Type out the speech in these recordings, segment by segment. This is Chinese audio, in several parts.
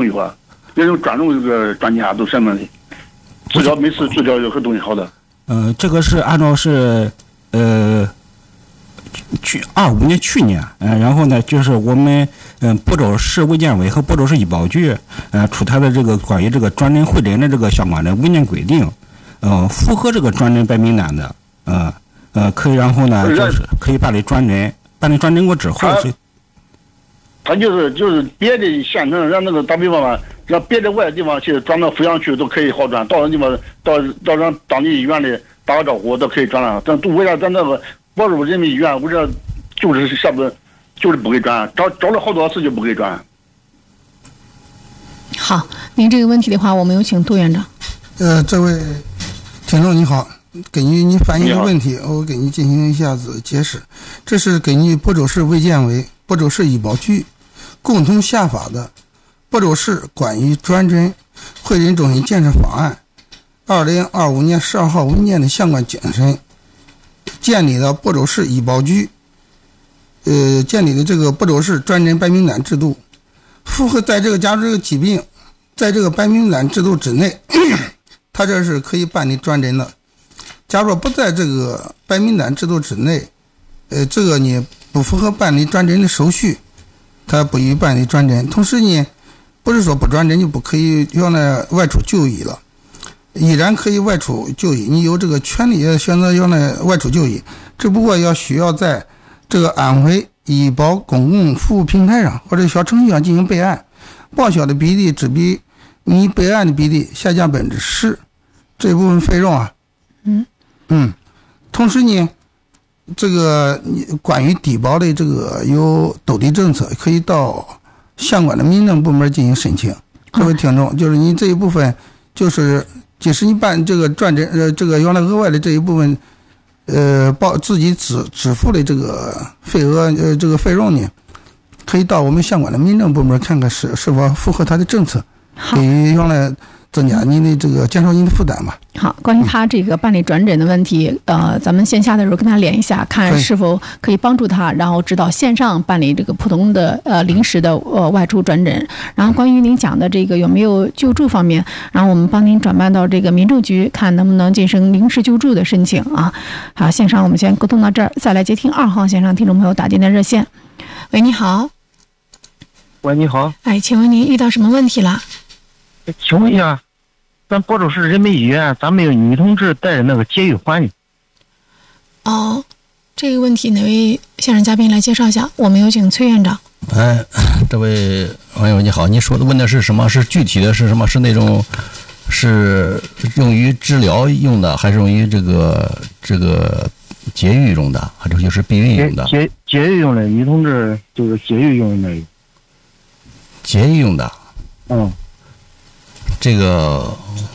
规划，那种专种这个专家都什么的，治疗每次治疗有很东西好的。 这个是按照是25年去年，然后呢，就是我们亳州市卫健委和亳州市医保局出台的这个关于这个专诊会诊的这个相关的文件规定，符合这个专诊白名单的，可以，然后呢就是可以办理专诊，办理专诊过之后他就是别的县城让那个打比方吧，让别的外的地方去转到阜阳去都可以好转，到那地方到让当地医院里打个招呼都可以转了，但为啥咱那个亳州人民医院为啥就是下边就是不给转，找了好多次就不给转。 好，您这个问题的话，我们有请杜院长。 这位听众你好，根据你反映的问题，我给你进行一下子解释。这是根据亳州市卫健委、亳州市医保局共同下发的《亳州市关于专诊会诊中心建设方案》2025年12号文件的相关精神，建立了亳州市医保局建立的这个亳州市专诊白名单制度，符合在这个假如这个疾病在这个白名单制度之内，他这是可以办理专诊的。假如不在这个白名单制度之内，这个你不符合办理专诊的手续，他不予办理专诊。同时呢，不是说不专诊就不可以原来外出就医了，依然可以外出就医，你有这个权利选择原来外出就医，只不过需要在这个安徽医保公共服务平台上或者小程序上进行备案，报销的比例只比你备案的比例下降10%，这部分费用啊，同时呢，这个关于低保的这个有兜底政策，可以到相关的民政部门进行申请。各位听众，就是你这一部分，就是即使你办这个专诊，这个原来额外的这一部分，自己支付的这个费额，这个费用呢，可以到我们相关的民政部门看看是否符合他的政策，给原来增加您的这个减少您的负担吧。 好，关于他这个办理转诊的问题，咱们线下的时候跟他联系一下，看是否可以帮助他，然后指导线上办理这个普通的临时的外出转诊。然后关于您讲的这个有没有救助方面，然后我们帮您转办到这个民政局，看能不能进行临时救助的申请啊。好，线上我们先沟通到这儿，再来接听2号线上听众朋友打进的热线。喂，你好。 喂，你好。 哎，请问您遇到什么问题了？ 请问一下，咱亳州市人民医院咱们有女同志带着那个节育环呢？ 哦，这个问题哪位线上嘉宾来介绍一下？我们有请崔院长。 这位网友你好，你说的问的是什么？是具体的是什么？是那种是用于治疗用的，还是用于这个节育用的，还是就是避孕用的？ 节育用的，女同志就是节育用的。 节育用的。这个，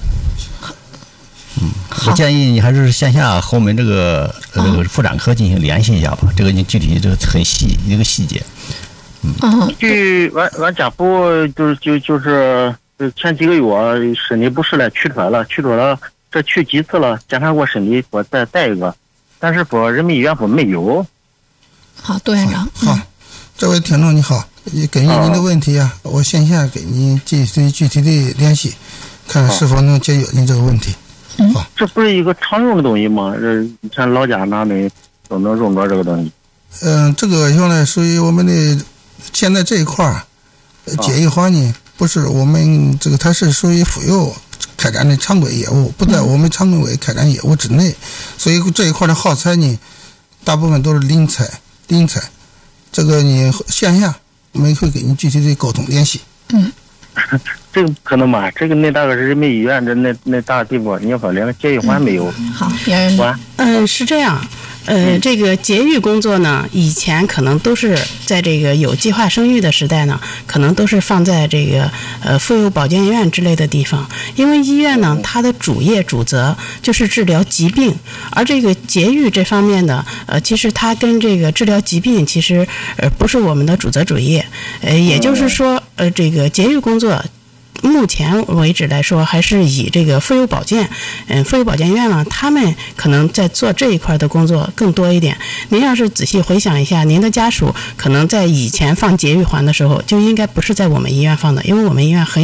我建议你还是线下和我们这个妇产科进行联系一下吧。这个你具体这个很细一个细节。 据俺家父就是前几个月身体不适了，取脱了，这去几次了，检查过身体，说再带一个，但是说人民医院说没有。 好，杜院长。 好，这位听众你好。根据您的问题啊，我线下给您进行具体的联系，看是否能解决您这个问题。好， 这不是一个常用的东西吗？你看老家哪里都能用着这个东西。 这个原来属于我们的现在这一块节育环呢，不是我们这个，它是属于妇幼开展的常规业务，不在我们常规开展业务之内，所以这一块的耗材呢，大部分都是临采。这个你线下我们会给你具体的沟通联系。 这个可能吧，这个那大个人民医院那大地方，你要说连个节育环没有。 好，杨院长。 是这样。这个节育工作呢，以前可能都是在这个有计划生育的时代呢，可能都是放在这个妇幼保健院之类的地方，因为医院呢，它的主业主责就是治疗疾病，而这个节育这方面的其实它跟这个治疗疾病其实不是我们的主责主业，也就是说这个节育工作。目前为止来说，还是以这个妇幼保健，妇幼保健院呢，他们可能在做这一块的工作更多一点。您要是仔细回想一下，您的家属可能在以前放节育环的时候，就应该不是在我们医院放的，因为我们医院很